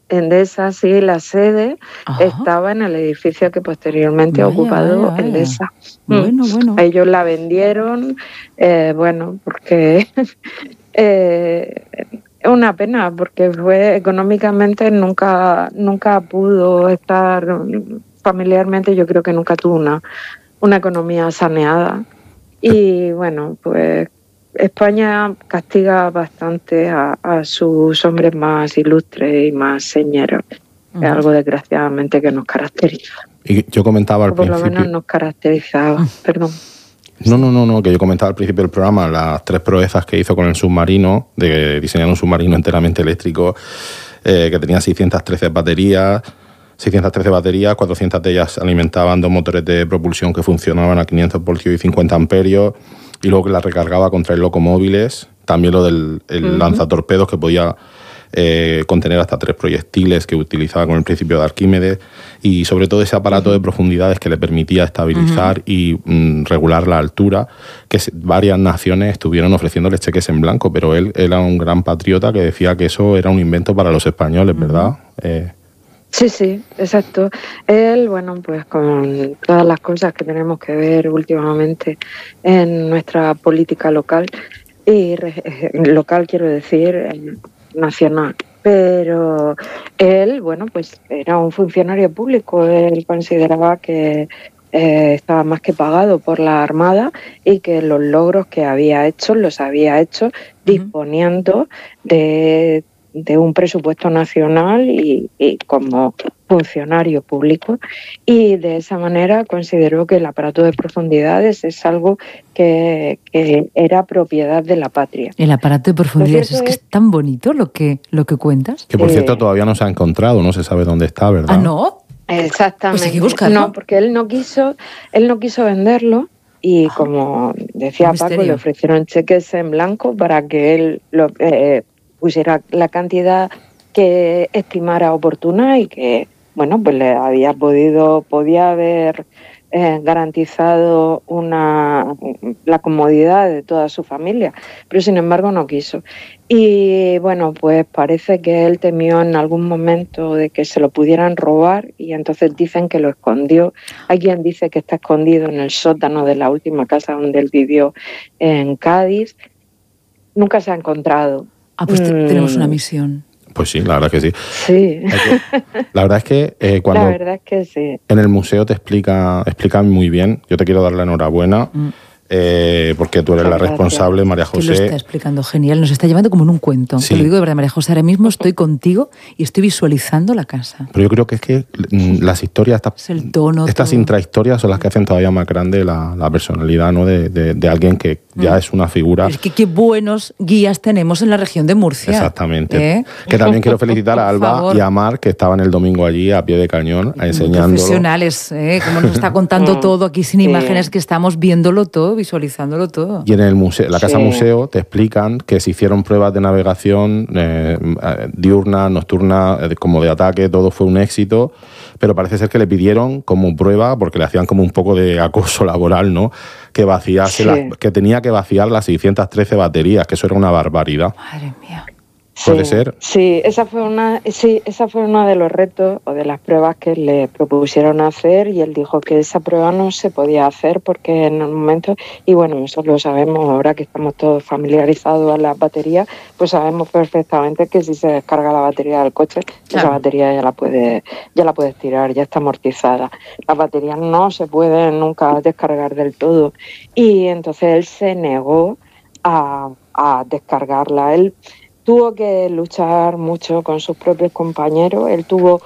Endesa, sí, la sede estaba en el edificio que posteriormente ha ocupado Endesa. Bueno. Ellos la vendieron, porque es una pena, porque fue económicamente nunca pudo estar familiarmente, yo creo que nunca tuvo una economía saneada. Y bueno, pues España castiga bastante a sus hombres más ilustres y más señeros. Es algo desgraciadamente que nos caracteriza. Y yo comentaba al principio... Por lo menos nos caracterizaba, perdón. No, que yo comentaba al principio del programa las 3 proezas que hizo con el submarino, de diseñar un submarino enteramente eléctrico, que tenía 613 baterías, 400 de ellas alimentaban 2 motores de propulsión que funcionaban a 500 voltios y 50 amperios, y luego que la recargaba con 3 locomóviles, también lo del lanzatorpedos que podía contener hasta 3 proyectiles que utilizaba con el principio de Arquímedes, y sobre todo ese aparato de profundidades que le permitía estabilizar y regular la altura, que varias naciones estuvieron ofreciéndole cheques en blanco, pero él era un gran patriota que decía que eso era un invento para los españoles, ¿verdad? Sí, exacto. Él, pues con todas las cosas que tenemos que ver últimamente en nuestra política local, y local quiero decir, nacional, pero él, pues era un funcionario público. Él consideraba que estaba más que pagado por la Armada y que los logros que había hecho los había hecho disponiendo de un presupuesto nacional y como funcionario público, y de esa manera consideró que el aparato de profundidades es algo que era propiedad de la patria. El aparato de profundidades es que es tan bonito lo que cuentas. Que por cierto todavía no se ha encontrado, no se sabe dónde está, ¿verdad? ¿Ah, no? Exactamente. Pues hay que buscarlo. No, porque él no quiso venderlo. Y como decía Paco, le ofrecieron cheques en blanco para que él pusiera la cantidad que estimara oportuna y que, pues le podía haber garantizado la comodidad de toda su familia, pero sin embargo no quiso. Y pues parece que él temió en algún momento de que se lo pudieran robar, y entonces dicen que lo escondió. Hay quien dice que está escondido en el sótano de la última casa donde él vivió en Cádiz. Nunca se ha encontrado. Pues tenemos una misión. Pues sí, la verdad que sí. Sí. La verdad es que cuando la verdad es que sí. En el museo te explican muy bien. Yo te quiero dar la enhorabuena. Porque tú eres la responsable, María José. Que lo está explicando genial, nos está llevando como en un cuento. Sí. Te lo digo de verdad, María José, ahora mismo estoy contigo y estoy visualizando la casa. Pero yo creo que es que las historias, el tono, estas todo. intrahistorias son las que hacen todavía más grande la personalidad, ¿no? de alguien que ya es una figura. Pero es que qué buenos guías tenemos en la región de Murcia. Exactamente. Que también quiero felicitar a Alba y a Mar, que estaban el domingo allí a pie de cañón enseñándolo. Profesionales, como nos está contando todo aquí sin imágenes, que estamos viéndolo todo, visualizándolo todo. Y en el museo, la casa museo te explican que se hicieron pruebas de navegación diurna, nocturna, como de ataque, todo fue un éxito, pero parece ser que le pidieron como prueba, porque le hacían como un poco de acoso laboral, ¿no? Que vaciase que tenía que vaciar las 613 baterías, que eso era una barbaridad. Madre mía. ¿Puede ser? Sí, esa fue uno de los retos o de las pruebas que le propusieron hacer, y él dijo que esa prueba no se podía hacer porque en el momento, y eso lo sabemos ahora que estamos todos familiarizados a las baterías, pues sabemos perfectamente que si se descarga la batería del coche, esa batería ya la puedes tirar, ya está amortizada. Las baterías no se pueden nunca descargar del todo, y entonces él se negó a descargarla. Él tuvo que luchar mucho con sus propios compañeros. Él tuvo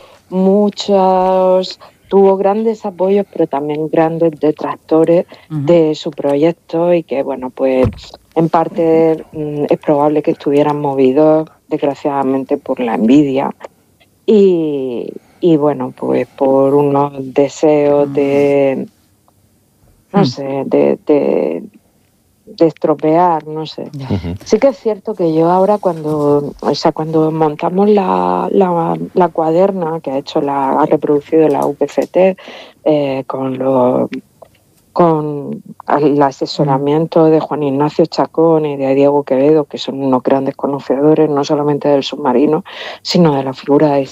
grandes apoyos, pero también grandes detractores de su proyecto, y que, pues en parte es probable que estuvieran movidos, desgraciadamente, por la envidia y pues por unos deseos de estropear, no sé. Sí que es cierto que yo ahora cuando montamos la cuaderna que ha reproducido la UPCT con el asesoramiento de Juan Ignacio Chacón y de Diego Quevedo, que son unos grandes conocedores no solamente del submarino, sino de la figura de